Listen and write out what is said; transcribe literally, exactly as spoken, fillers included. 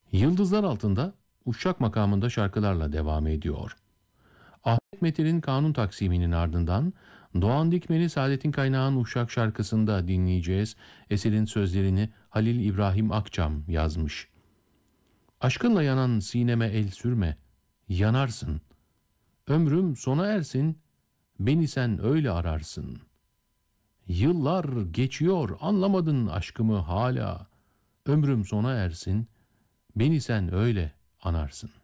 Yıldızlar Altında Uşak makamında şarkılarla devam ediyor. Ahmet Metin'in kanun taksiminin ardından Doğan Dikmen'i Saadettin Kaynağ'ın Uşak şarkısında dinleyeceğiz. Eserin sözlerini Halil İbrahim Akçam yazmış. Aşkınla yanan sineme el sürme, yanarsın. Ömrüm sona ersin, beni sen öyle ararsın. Yıllar geçiyor, anlamadın aşkımı hala. Ömrüm sona ersin, beni sen öyle anarsın.